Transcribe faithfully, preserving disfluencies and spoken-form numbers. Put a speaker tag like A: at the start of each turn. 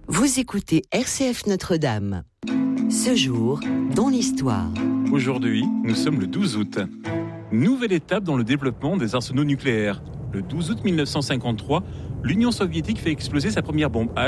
A: Vous écoutez R C F Notre-Dame. Ce jour, dans l'histoire.
B: Aujourd'hui, nous sommes le douze août. Nouvelle étape dans le développement des arsenaux nucléaires. Le douze août mille neuf cent cinquante-trois, l'Union soviétique fait exploser sa première bombe